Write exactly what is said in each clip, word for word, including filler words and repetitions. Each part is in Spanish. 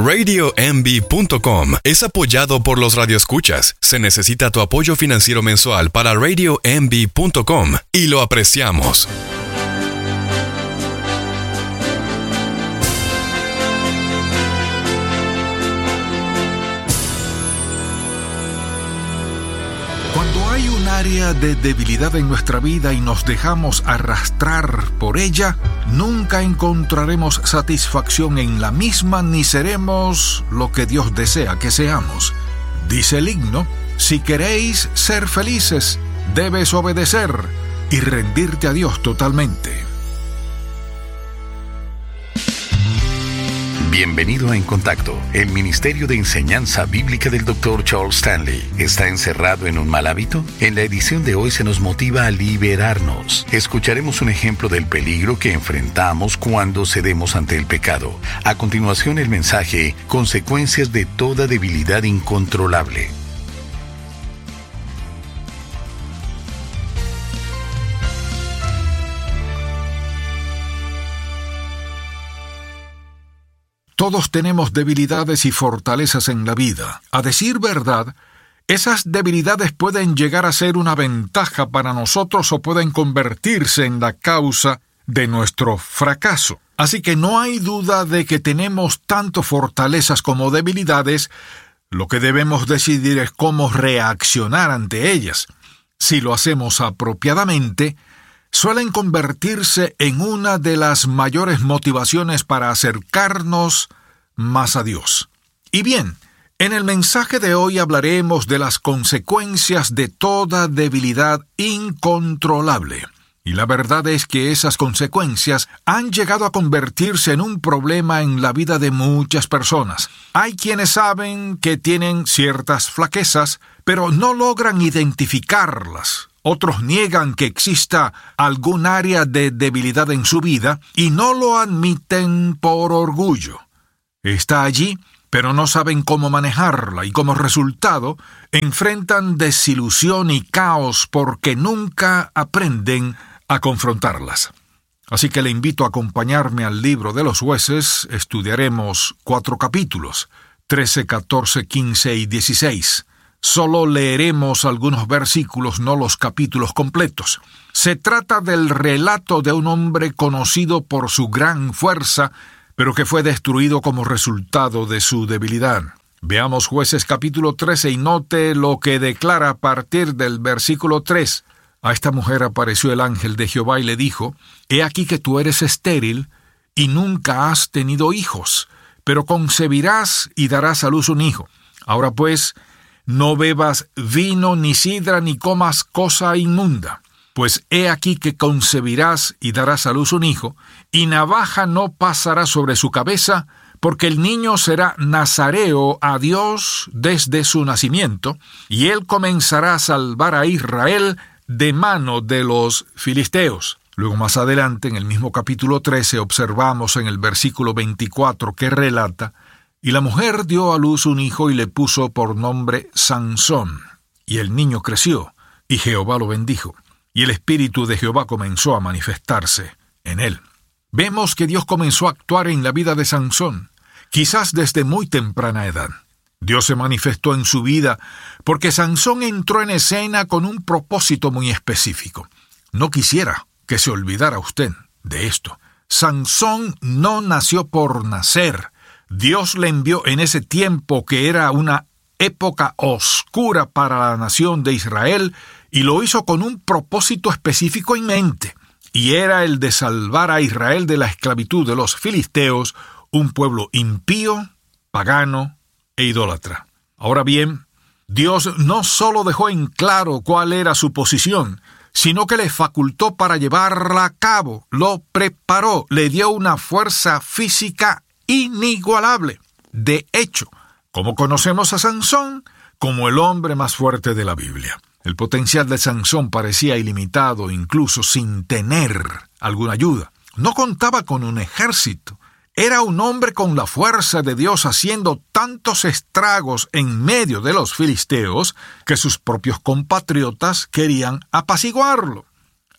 radio m b punto com es apoyado por los radioescuchas. Se necesita tu apoyo financiero mensual para radio m b punto com y lo apreciamos. Cuando hay un área de debilidad en nuestra vida y nos dejamos arrastrar por ella, nunca encontraremos satisfacción en la misma ni seremos lo que Dios desea que seamos. Dice el himno: si queréis ser felices, debes obedecer y rendirte a Dios totalmente. Bienvenido a En Contacto. El Ministerio de Enseñanza Bíblica del doctor Charles Stanley. ¿Está encerrado en un mal hábito? En la edición de hoy se nos motiva a liberarnos. Escucharemos un ejemplo del peligro que enfrentamos cuando cedemos ante el pecado. A continuación, el mensaje: consecuencias de toda debilidad incontrolable. Todos tenemos debilidades y fortalezas en la vida. A decir verdad, esas debilidades pueden llegar a ser una ventaja para nosotros o pueden convertirse en la causa de nuestro fracaso. Así que no hay duda de que tenemos tanto fortalezas como debilidades. Lo que debemos decidir es cómo reaccionar ante ellas. Si lo hacemos apropiadamente, suelen convertirse en una de las mayores motivaciones para acercarnos más a Dios. Y bien, en el mensaje de hoy hablaremos de las consecuencias de toda debilidad incontrolable. Y la verdad es que esas consecuencias han llegado a convertirse en un problema en la vida de muchas personas. Hay quienes saben que tienen ciertas flaquezas, pero no logran identificarlas. Otros niegan que exista algún área de debilidad en su vida y no lo admiten por orgullo. Está allí, pero no saben cómo manejarla y como resultado enfrentan desilusión y caos porque nunca aprenden a confrontarlas. Así que le invito a acompañarme al libro de los Jueces. Estudiaremos cuatro capítulos, trece, catorce, quince y dieciséis. Solo leeremos algunos versículos, no los capítulos completos. Se trata del relato de un hombre conocido por su gran fuerza, pero que fue destruido como resultado de su debilidad. Veamos Jueces capítulo trece y note lo que declara a partir del versículo tres. A esta mujer apareció el ángel de Jehová y le dijo: He aquí que tú eres estéril y nunca has tenido hijos, pero concebirás y darás a luz un hijo. Ahora pues, no bebas vino, ni sidra, ni comas cosa inmunda, pues he aquí que concebirás y darás a luz un hijo, y navaja no pasará sobre su cabeza, porque el niño será nazareo a Dios desde su nacimiento, y él comenzará a salvar a Israel de mano de los filisteos. Luego más adelante, en el mismo capítulo trece, observamos en el versículo veinticuatro que relata: Y la mujer dio a luz un hijo y le puso por nombre Sansón. Y el niño creció, y Jehová lo bendijo. Y el espíritu de Jehová comenzó a manifestarse en él. Vemos que Dios comenzó a actuar en la vida de Sansón, quizás desde muy temprana edad. Dios se manifestó en su vida porque Sansón entró en escena con un propósito muy específico. No quisiera que se olvidara usted de esto. Sansón no nació por nacer. Dios le envió en ese tiempo que era una época oscura para la nación de Israel y lo hizo con un propósito específico en mente, y era el de salvar a Israel de la esclavitud de los filisteos, un pueblo impío, pagano e idólatra. Ahora bien, Dios no solo dejó en claro cuál era su posición, sino que le facultó para llevarla a cabo, lo preparó, le dio una fuerza física inigualable. De hecho, como conocemos a Sansón como el hombre más fuerte de la Biblia. El potencial de Sansón parecía ilimitado, incluso sin tener alguna ayuda. No contaba con un ejército. Era un hombre con la fuerza de Dios haciendo tantos estragos en medio de los filisteos que sus propios compatriotas querían apaciguarlo.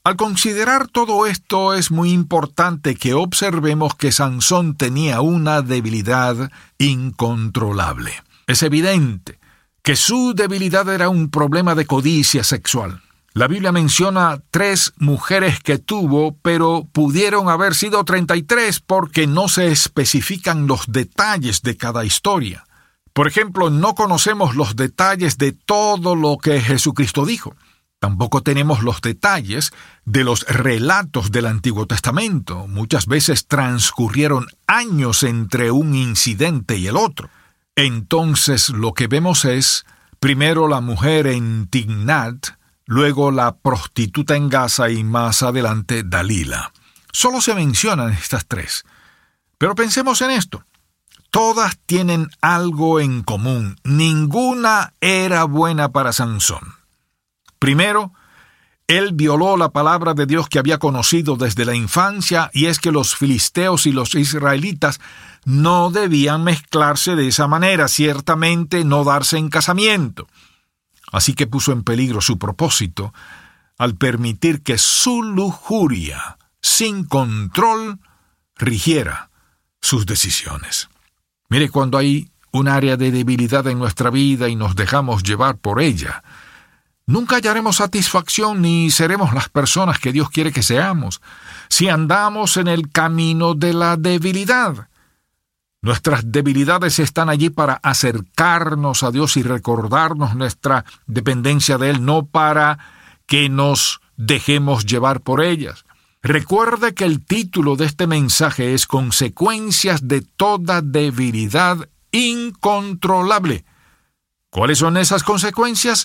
Al considerar todo esto, es muy importante que observemos que Sansón tenía una debilidad incontrolable. Es evidente que su debilidad era un problema de codicia sexual. La Biblia menciona tres mujeres que tuvo, pero pudieron haber sido treinta y tres porque no se especifican los detalles de cada historia. Por ejemplo, no conocemos los detalles de todo lo que Jesucristo dijo. Tampoco tenemos los detalles de los relatos del Antiguo Testamento. Muchas veces transcurrieron años entre un incidente y el otro. Entonces lo que vemos es, primero la mujer en Tignat, luego la prostituta en Gaza y más adelante Dalila. Solo se mencionan estas tres. Pero pensemos en esto. Todas tienen algo en común. Ninguna era buena para Sansón. Primero, él violó la palabra de Dios que había conocido desde la infancia, y es que los filisteos y los israelitas no debían mezclarse de esa manera, ciertamente no darse en casamiento. Así que puso en peligro su propósito al permitir que su lujuria, sin control, rigiera sus decisiones. Mire, cuando hay un área de debilidad en nuestra vida y nos dejamos llevar por ella, nunca hallaremos satisfacción ni seremos las personas que Dios quiere que seamos si andamos en el camino de la debilidad. Nuestras debilidades están allí para acercarnos a Dios y recordarnos nuestra dependencia de Él, no para que nos dejemos llevar por ellas. Recuerde que el título de este mensaje es Consecuencias de toda debilidad incontrolable. ¿Cuáles son esas consecuencias?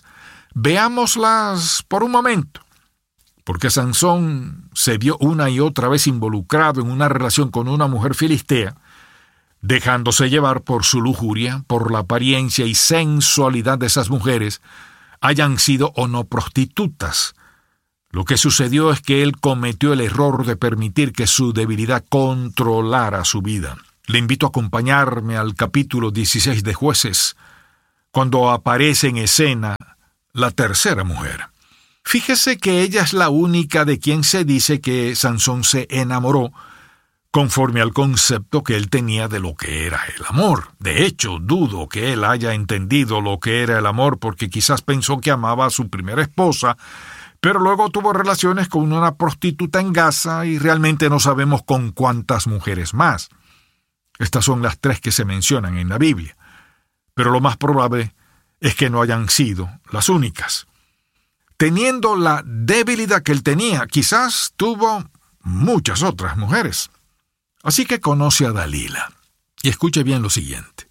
Veámoslas por un momento. Porque Sansón se vio una y otra vez involucrado en una relación con una mujer filistea, dejándose llevar por su lujuria, por la apariencia y sensualidad de esas mujeres, hayan sido o no prostitutas. Lo que sucedió es que él cometió el error de permitir que su debilidad controlara su vida. Le invito a acompañarme al capítulo dieciséis de Jueces, cuando aparece en escena la tercera mujer. Fíjese que ella es la única de quien se dice que Sansón se enamoró, conforme al concepto que él tenía de lo que era el amor. De hecho, dudo que él haya entendido lo que era el amor, porque quizás pensó que amaba a su primera esposa, pero luego tuvo relaciones con una prostituta en Gaza y realmente no sabemos con cuántas mujeres más. Estas son las tres que se mencionan en la Biblia, pero lo más probable es que no hayan sido las únicas. Teniendo la debilidad que él tenía, quizás tuvo muchas otras mujeres. Así que conoce a Dalila. Y escuche bien lo siguiente.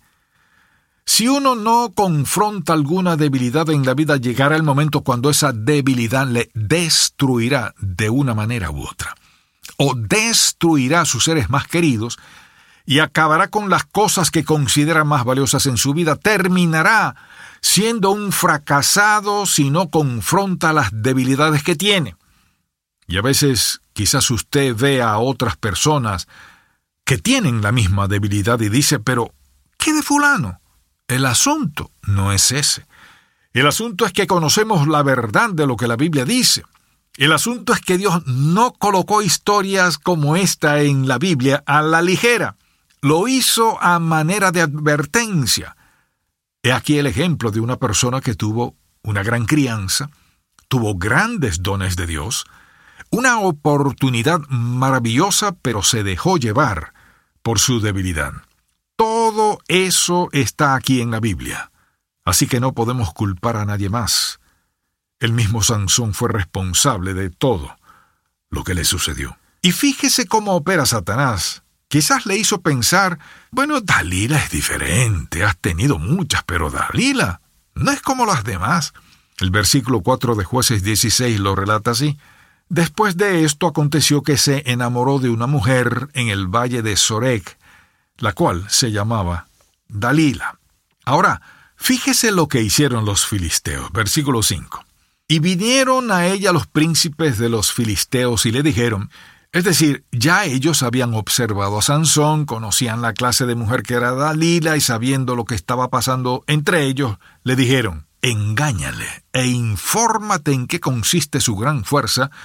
Si uno no confronta alguna debilidad en la vida, llegará el momento cuando esa debilidad le destruirá de una manera u otra. O destruirá a sus seres más queridos y acabará con las cosas que considera más valiosas en su vida. Terminará siendo un fracasado si no confronta las debilidades que tiene. Y a veces quizás usted vea a otras personas que tienen la misma debilidad y dice, pero ¿qué de fulano? El asunto no es ese. El asunto es que conocemos la verdad de lo que la Biblia dice. El asunto es que Dios no colocó historias como esta en la Biblia a la ligera. Lo hizo a manera de advertencia. He aquí el ejemplo de una persona que tuvo una gran crianza, tuvo grandes dones de Dios, una oportunidad maravillosa, pero se dejó llevar por su debilidad. Todo eso está aquí en la Biblia, así que no podemos culpar a nadie más. El mismo Sansón fue responsable de todo lo que le sucedió. Y fíjese cómo opera Satanás. Quizás le hizo pensar, bueno, Dalila es diferente, has tenido muchas, pero Dalila no es como las demás. El versículo cuatro de Jueces dieciséis lo relata así. Después de esto aconteció que se enamoró de una mujer en el valle de Sorek, la cual se llamaba Dalila. Ahora, fíjese lo que hicieron los filisteos. Versículo cinco. Y vinieron a ella los príncipes de los filisteos y le dijeron, es decir, ya ellos habían observado a Sansón, conocían la clase de mujer que era Dalila y sabiendo lo que estaba pasando entre ellos, le dijeron, engáñale e infórmate en qué consiste su gran fuerza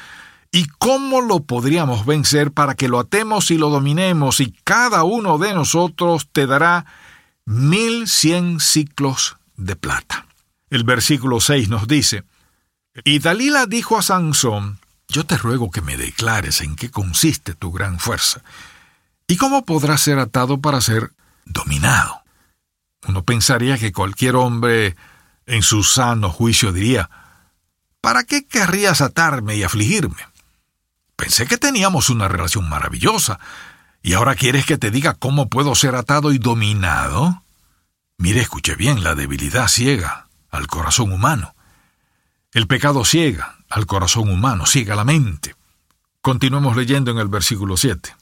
¿Y cómo lo podríamos vencer para que lo atemos y lo dominemos, y cada uno de nosotros te dará mil cien siclos de plata? El versículo seis nos dice: y Dalila dijo a Sansón: yo te ruego que me declares en qué consiste tu gran fuerza, y cómo podrás ser atado para ser dominado. Uno pensaría que cualquier hombre en su sano juicio diría: ¿para qué querrías atarme y afligirme? Pensé que teníamos una relación maravillosa, ¿y ahora quieres que te diga cómo puedo ser atado y dominado? Mire, escuche bien, la debilidad ciega al corazón humano. El pecado ciega al corazón humano, ciega la mente. Continuemos leyendo en el versículo siete.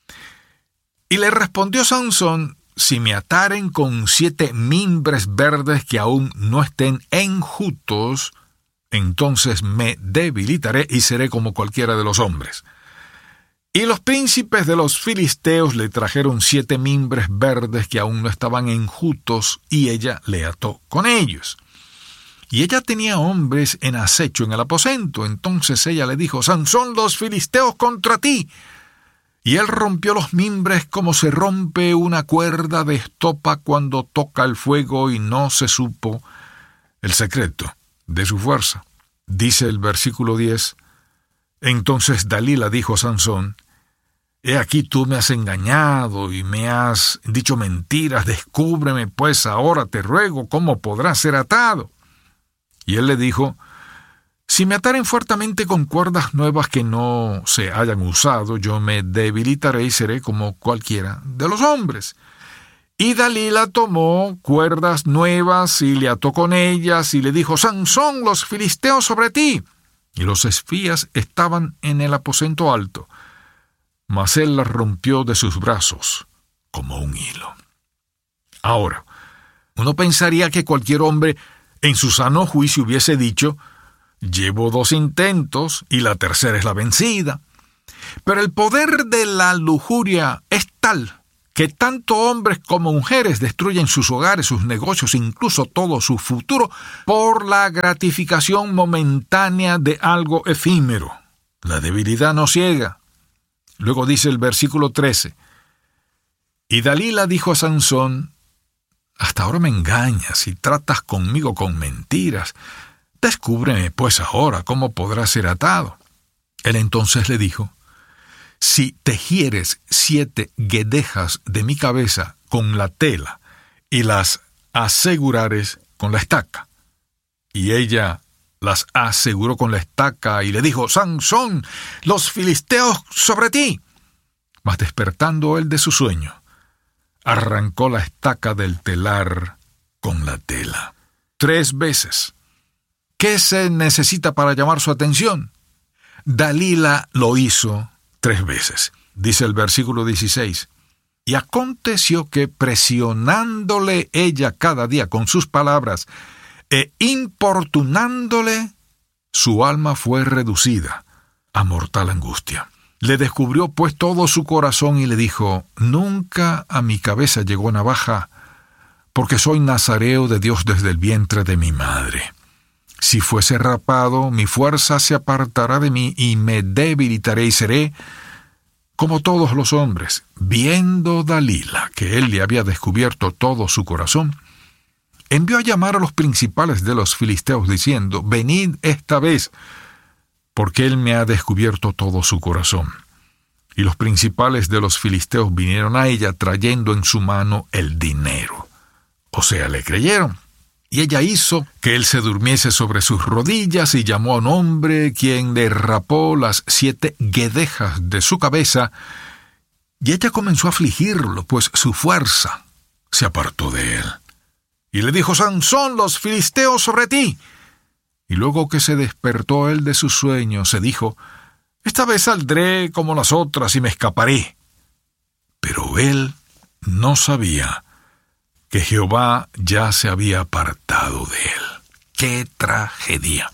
Y le respondió Sansón: si me ataren con siete mimbres verdes que aún no estén enjutos, entonces me debilitaré y seré como cualquiera de los hombres. Y los príncipes de los filisteos le trajeron siete mimbres verdes que aún no estaban enjutos, y ella le ató con ellos. Y ella tenía hombres en acecho en el aposento. Entonces ella le dijo: Sansón, los filisteos contra ti. Y él rompió los mimbres como se rompe una cuerda de estopa cuando toca el fuego, y no se supo el secreto de su fuerza. Dice el versículo diez: entonces Dalila dijo a Sansón: he aquí tú me has engañado y me has dicho mentiras, descúbreme pues ahora, te ruego, cómo podrás ser atado. Y él le dijo: si me ataren fuertemente con cuerdas nuevas que no se hayan usado, yo me debilitaré y seré como cualquiera de los hombres. Y Dalila tomó cuerdas nuevas y le ató con ellas, y le dijo: Sansón, los filisteos sobre ti. Y los espías estaban en el aposento alto, mas él las rompió de sus brazos como un hilo. Ahora, uno pensaría que cualquier hombre en su sano juicio hubiese dicho: llevo dos intentos y la tercera es la vencida. Pero el poder de la lujuria es tal que tanto hombres como mujeres destruyen sus hogares, sus negocios, incluso todo su futuro, por la gratificación momentánea de algo efímero. La debilidad no ciega. Luego dice el versículo trece: y Dalila dijo a Sansón: hasta ahora me engañas y tratas conmigo con mentiras. Descúbreme pues ahora cómo podrás ser atado. Él entonces le dijo: si tejieres siete guedejas de mi cabeza con la tela y las asegurares con la estaca. Y ella las aseguró con la estaca y le dijo: Sansón, los filisteos sobre ti. Mas despertando él de su sueño, arrancó la estaca del telar con la tela. Tres veces. ¿Qué se necesita para llamar su atención? Dalila lo hizo tres veces. Dice el versículo dieciséis: y aconteció que presionándole ella cada día con sus palabras e importunándole, su alma fue reducida a mortal angustia. Le descubrió pues todo su corazón y le dijo: nunca a mi cabeza llegó navaja, porque soy nazareo de Dios desde el vientre de mi madre. Si fuese rapado, mi fuerza se apartará de mí y me debilitaré y seré como todos los hombres. Viendo Dalila que él le había descubierto todo su corazón, envió a llamar a los principales de los filisteos diciendo: venid esta vez, porque él me ha descubierto todo su corazón. Y los principales de los filisteos vinieron a ella trayendo en su mano el dinero. O sea, le creyeron. Y ella hizo que él se durmiese sobre sus rodillas y llamó a un hombre, quien le rapó las siete guedejas de su cabeza, y ella comenzó a afligirlo, pues su fuerza se apartó de él. Y le dijo: Sansón, los filisteos sobre ti. Y luego que se despertó él de su sueño, se dijo: esta vez saldré como las otras y me escaparé. Pero él no sabía que Jehová ya se había apartado de él. ¡Qué tragedia!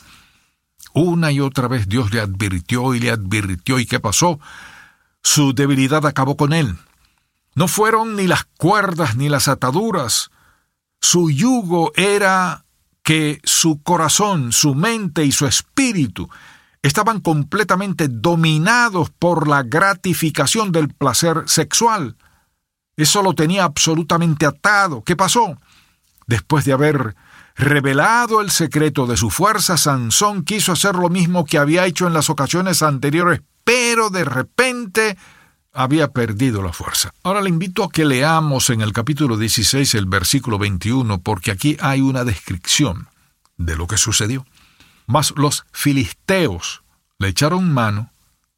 Una y otra vez Dios le advirtió y le advirtió. ¿Y qué pasó? Su debilidad acabó con él. No fueron ni las cuerdas ni las ataduras. Su yugo era que su corazón, su mente y su espíritu estaban completamente dominados por la gratificación del placer sexual. Eso lo tenía absolutamente atado. ¿Qué pasó? Después de haber revelado el secreto de su fuerza, Sansón quiso hacer lo mismo que había hecho en las ocasiones anteriores, pero de repente había perdido la fuerza. Ahora le invito a que leamos en el capítulo dieciséis el versículo veintiuno, porque aquí hay una descripción de lo que sucedió. Mas los filisteos le echaron mano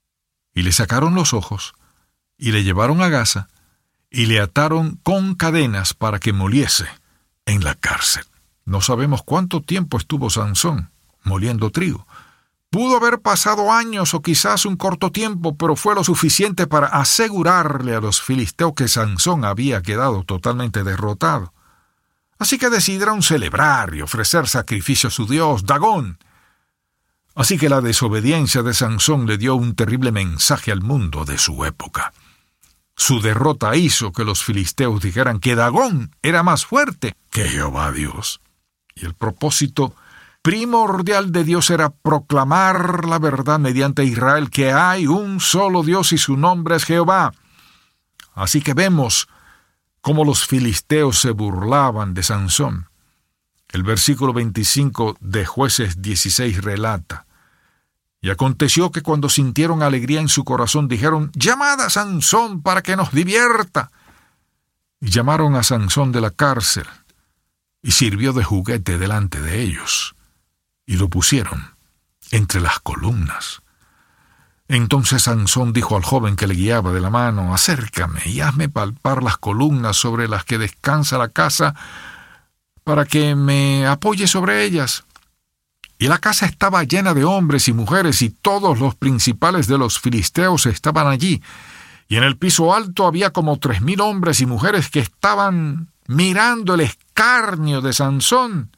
y le sacaron los ojos y le llevaron a Gaza y le ataron con cadenas para que moliese en la cárcel. No sabemos cuánto tiempo estuvo Sansón moliendo trigo. Pudo haber pasado años o quizás un corto tiempo, pero fue lo suficiente para asegurarle a los filisteos que Sansón había quedado totalmente derrotado. Así que decidieron celebrar y ofrecer sacrificio a su dios, Dagón. Así que la desobediencia de Sansón le dio un terrible mensaje al mundo de su época. Su derrota hizo que los filisteos dijeran que Dagón era más fuerte que Jehová Dios. Y el propósito primordial de Dios era proclamar la verdad mediante Israel, que hay un solo Dios y su nombre es Jehová. Así que vemos cómo los filisteos se burlaban de Sansón. El versículo veinticinco de Jueces dieciséis relata: y aconteció que cuando sintieron alegría en su corazón, dijeron: llamad a Sansón para que nos divierta. Y llamaron a Sansón de la cárcel, y sirvió de juguete delante de ellos, y lo pusieron entre las columnas. Entonces Sansón dijo al joven que le guiaba de la mano: acércame y hazme palpar las columnas sobre las que descansa la casa, para que me apoye sobre ellas. Y la casa estaba llena de hombres y mujeres, y todos los principales de los filisteos estaban allí. Y en el piso alto había como tres mil hombres y mujeres que estaban mirando el escarnio de Sansón.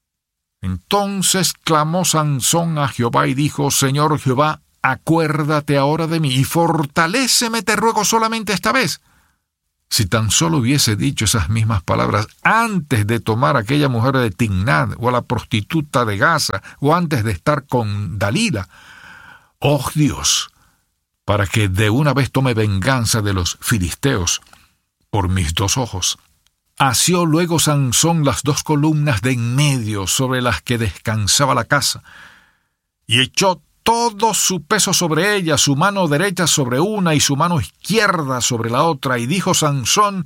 Entonces clamó Sansón a Jehová y dijo: Señor Jehová, acuérdate ahora de mí y fortaléceme, te ruego, solamente esta vez. Si tan solo hubiese dicho esas mismas palabras antes de tomar a aquella mujer de Timnat, o a la prostituta de Gaza, o antes de estar con Dalila. ¡Oh Dios! Para que de una vez tome venganza de los filisteos por mis dos ojos. Asió luego Sansón las dos columnas de en medio sobre las que descansaba la casa, y echó todo su peso sobre ella, su mano derecha sobre una y su mano izquierda sobre la otra, y dijo Sansón: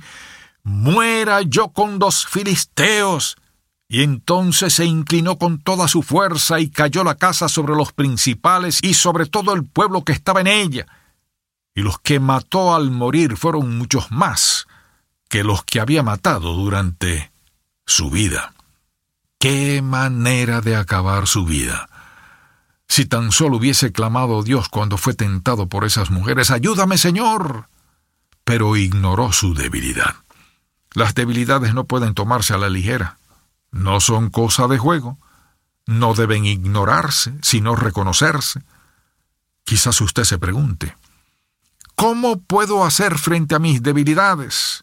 muera yo con los filisteos. Y entonces se inclinó con toda su fuerza, y cayó la casa sobre los principales y sobre todo el pueblo que estaba en ella. Y los que mató al morir fueron muchos más que los que había matado durante su vida. ¡Qué manera de acabar su vida! Si tan solo hubiese clamado a Dios cuando fue tentado por esas mujeres: ayúdame, Señor. Pero ignoró su debilidad. Las debilidades no pueden tomarse a la ligera. No son cosa de juego. No deben ignorarse, sino reconocerse. Quizás usted se pregunte: ¿cómo puedo hacer frente a mis debilidades?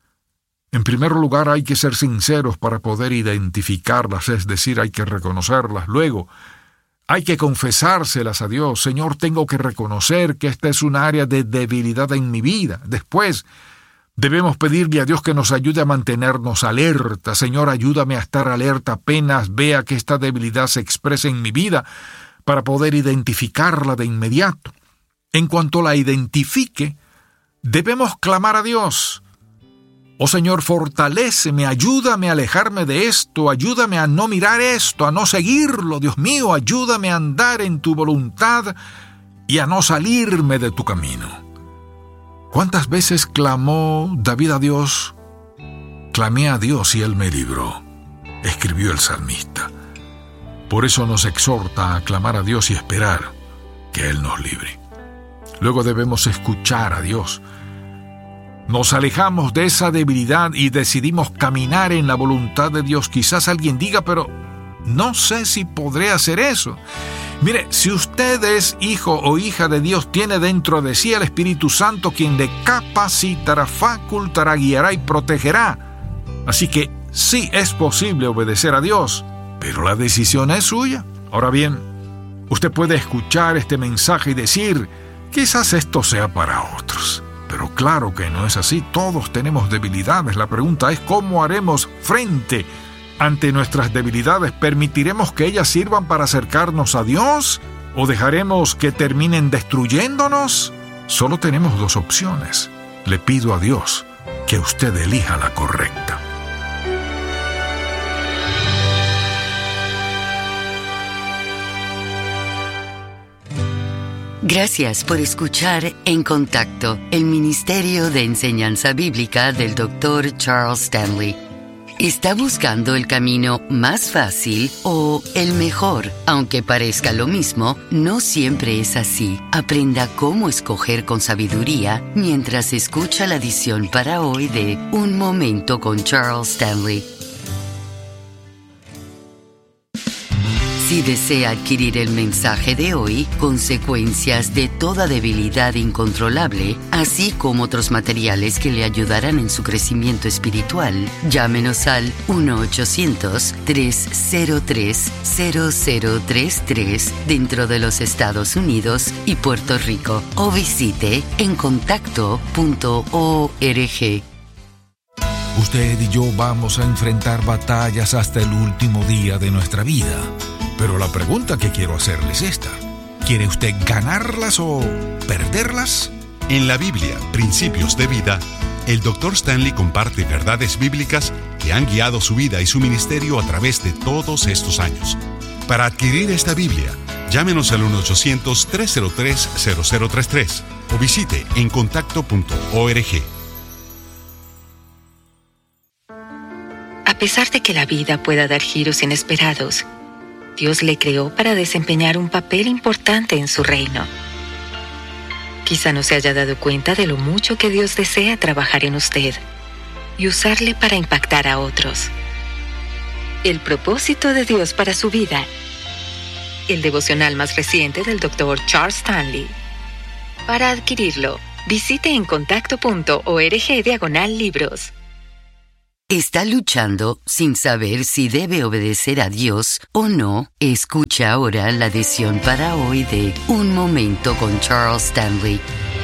En primer lugar, hay que ser sinceros para poder identificarlas, es decir, hay que reconocerlas. Luego, hay que confesárselas a Dios. Señor, tengo que reconocer que esta es un área de debilidad en mi vida. Después, debemos pedirle a Dios que nos ayude a mantenernos alerta. Señor, ayúdame a estar alerta apenas vea que esta debilidad se expresa en mi vida, para poder identificarla de inmediato. En cuanto la identifique, debemos clamar a Dios: oh Señor, fortaléceme, ayúdame a alejarme de esto, ayúdame a no mirar esto, a no seguirlo, Dios mío, ayúdame a andar en tu voluntad y a no salirme de tu camino. ¿Cuántas veces clamó David a Dios? Clamé a Dios y Él me libró, escribió el salmista. Por eso nos exhorta a clamar a Dios y esperar que Él nos libre. Luego debemos escuchar a Dios. Nos alejamos de esa debilidad y decidimos caminar en la voluntad de Dios. Quizás alguien diga: pero no sé si podré hacer eso. Mire, si usted es hijo o hija de Dios, tiene dentro de sí el Espíritu Santo, quien le capacitará, facultará, guiará y protegerá. Así que sí es posible obedecer a Dios, pero la decisión es suya. Ahora bien, Usted puede escuchar este mensaje y decir, quizás esto sea para otros. Pero claro que no es así, todos tenemos debilidades. La pregunta es, ¿cómo haremos frente ante nuestras debilidades? ¿Permitiremos que ellas sirvan para acercarnos a Dios? ¿O dejaremos que terminen destruyéndonos? Solo tenemos dos opciones. Le pido a Dios que usted elija la correcta. Gracias por escuchar En Contacto, el Ministerio de Enseñanza Bíblica del doctor Charles Stanley. ¿Está buscando el camino más fácil o el mejor? Aunque parezca lo mismo, no siempre es así. Aprenda cómo escoger con sabiduría mientras escucha la edición para hoy de Un Momento con Charles Stanley. Si desea adquirir el mensaje de hoy, Consecuencias de toda debilidad incontrolable, así como otros materiales que le ayudarán en su crecimiento espiritual, llámenos al uno ochocientos, tres cero tres, cero cero tres tres dentro de los Estados Unidos y Puerto Rico o visite en contacto punto org. Usted y yo vamos a enfrentar batallas hasta el último día de nuestra vida. Pero la pregunta que quiero hacerle es esta. ¿Quiere usted ganarlas o perderlas? En la Biblia, Principios de Vida, el doctor Stanley comparte verdades bíblicas que han guiado su vida y su ministerio a través de todos estos años. Para adquirir esta Biblia, llámenos al uno ochocientos, tres cero tres, cero cero tres tres o visite en contacto punto org. A pesar de que la vida pueda dar giros inesperados, Dios le creó para desempeñar un papel importante en su reino. Quizá no se haya dado cuenta de lo mucho que Dios desea trabajar en usted y usarle para impactar a otros. El propósito de Dios para su vida. El devocional más reciente del doctor Charles Stanley. Para adquirirlo, visite en contacto punto org diagonal libros. ¿Está luchando sin saber si debe obedecer a Dios o no? Escucha ahora la edición para hoy de Un Momento con Charles Stanley.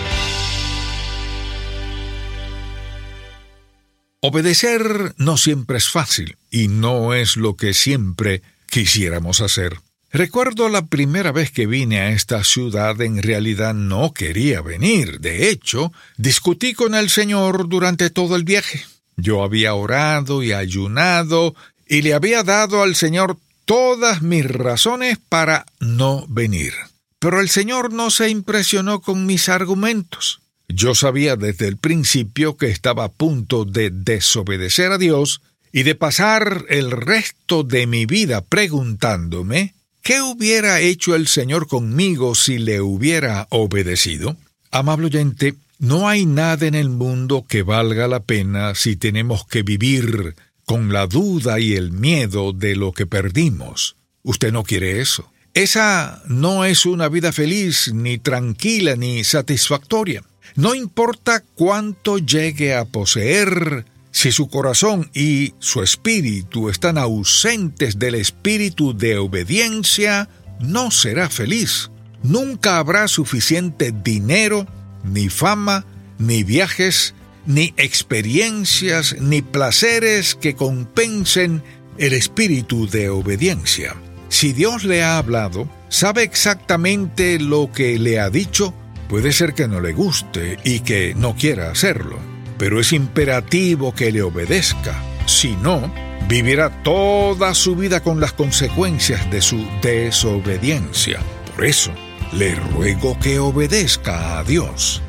Obedecer no siempre es fácil y no es lo que siempre quisiéramos hacer. Recuerdo la primera vez que vine a esta ciudad, en realidad no quería venir. De hecho, discutí con el Señor durante todo el viaje. Yo había orado y ayunado y le había dado al Señor todas mis razones para no venir. Pero el Señor no se impresionó con mis argumentos. Yo sabía desde el principio que estaba a punto de desobedecer a Dios y de pasar el resto de mi vida preguntándome ¿qué hubiera hecho el Señor conmigo si le hubiera obedecido? Amable oyente, no hay nada en el mundo que valga la pena si tenemos que vivir con la duda y el miedo de lo que perdimos. Usted no quiere eso. Esa no es una vida feliz, ni tranquila, ni satisfactoria. No importa cuánto llegue a poseer, si su corazón y su espíritu están ausentes del espíritu de obediencia, no será feliz. Nunca habrá suficiente dinero, ni fama, ni viajes, ni experiencias, ni placeres que compensen el espíritu de obediencia. Si Dios le ha hablado, sabe exactamente lo que le ha dicho. Puede ser que no le guste y que no quiera hacerlo, pero es imperativo que le obedezca. Si no, vivirá toda su vida con las consecuencias de su desobediencia. Por eso, le ruego que obedezca a Dios.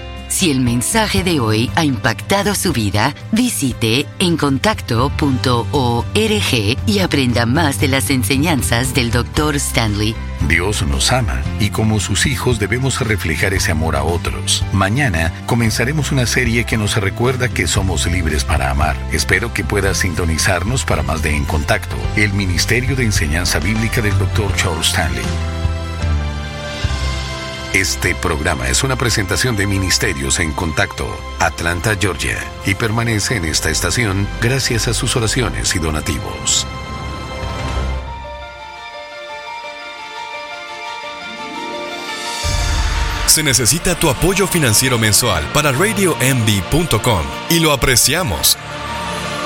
Si el mensaje de hoy ha impactado su vida, visite en contacto punto org y aprenda más de las enseñanzas del doctor Stanley. Dios nos ama y como sus hijos debemos reflejar ese amor a otros. Mañana comenzaremos una serie que nos recuerda que somos libres para amar. Espero que pueda sintonizarnos para más de En Contacto, el Ministerio de Enseñanza Bíblica del doctor Charles Stanley. Este programa es una presentación de Ministerios en Contacto, Atlanta, Georgia, y permanece en esta estación gracias a sus oraciones y donativos. Se necesita tu apoyo financiero mensual para radio m v punto com y lo apreciamos.